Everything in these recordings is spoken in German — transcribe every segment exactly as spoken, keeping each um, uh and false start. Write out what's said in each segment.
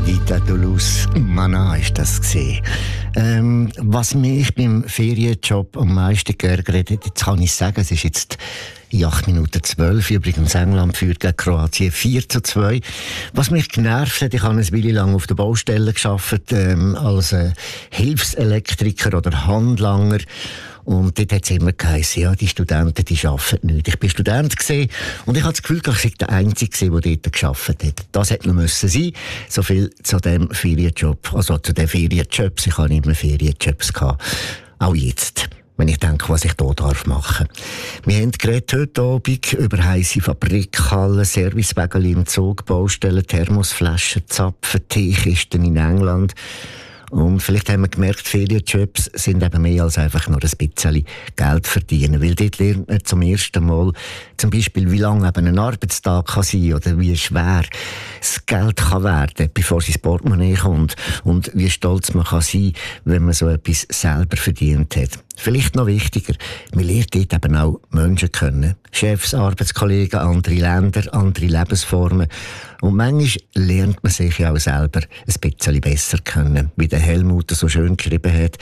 Edita Toulouse, Mana ist das gesehen. Ähm, was mich beim Ferienjob am meisten geärgert hat, jetzt kann ich sagen, es ist jetzt in acht Minuten zwölf, übrigens England führt gegen Kroatien vier zu zwei. Was mich genervt hat, ich habe eine Weile lang auf der Baustelle gearbeitet, ähm, als äh, Hilfselektriker oder Handlanger. Und dort hat es immer geheißen, ja, die Studenten, die arbeiten nicht. Ich war Student gewesen, und ich hatte das Gefühl, ich sei der Einzige, der dort gearbeitet hat. Das hätte noch müssen sein. So viel zu dem Ferienjob, also zu den Ferienjobs. Ich hatte immer Ferienjobs gehabt. Auch jetzt, wenn ich denke, was ich hier darf machen. Wir haben geredet heute Abend über heisse Fabrikhallen, Servicewägel im Zug, Baustellen, Thermosflaschen, Zapfen, Teekisten in England. Und vielleicht haben wir gemerkt, Ferienjobs sind eben mehr als einfach nur ein bisschen Geld verdienen. Weil dort lernt man zum ersten Mal zum Beispiel, wie lang eben ein Arbeitstag kann sein oder wie schwer das Geld kann werden, bevor es ins Portemonnaie kommt. Und wie stolz man kann sein, wenn man so etwas selber verdient hat. Vielleicht noch wichtiger, man lernt dort eben auch Menschen kennen. Chefs, Arbeitskollegen, andere Länder, andere Lebensformen. Und manchmal lernt man sich ja auch selber ein bisschen besser kennen. Wie der Helmut so schön geschrieben hat.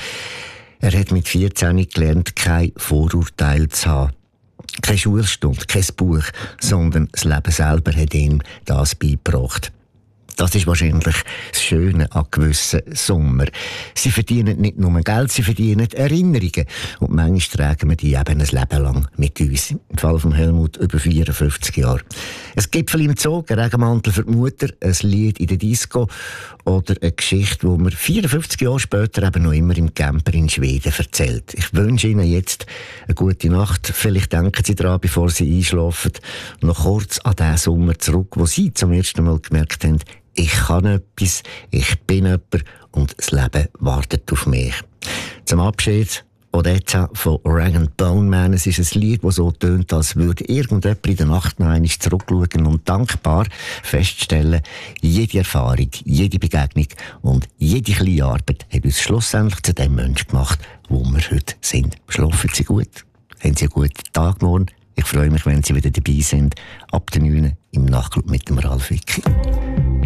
Er hat mit vierzehn gelernt, kein Vorurteil zu haben. Keine Schulstunde, kein Buch, sondern das Leben selber hat ihm das beigebracht. Das ist wahrscheinlich das Schöne an gewissen Sommer. Sie verdienen nicht nur Geld, sie verdienen Erinnerungen. Und manchmal tragen wir die eben ein Leben lang mit uns. Im Fall von Helmut über vierundfünfzig Jahre. Ein Gipfel im Zoo, ein Regenmantel für die Mutter, ein Lied in der Disco oder eine Geschichte, die mir vierundfünfzig Jahre später eben noch immer im Camper in Schweden erzählt. Ich wünsche Ihnen jetzt eine gute Nacht. Vielleicht denken Sie daran, bevor Sie einschlafen, noch kurz an den Sommer zurück, wo Sie zum ersten Mal gemerkt haben, ich kann etwas, ich bin jemand und das Leben wartet auf mich. Zum Abschied Odetta von Rag and Bone Man. Es ist ein Lied, das so tönt, als würde irgendjemand in der Nacht noch einmal zurückschauen und dankbar feststellen, jede Erfahrung, jede Begegnung und jede kleine Arbeit hat uns schlussendlich zu dem Menschen gemacht, wo wir heute sind. Schlafen Sie gut, haben Sie einen guten Tag morgen. Ich freue mich, wenn Sie wieder dabei sind, ab der neun im Nachtclub mit dem Ralf Wicki.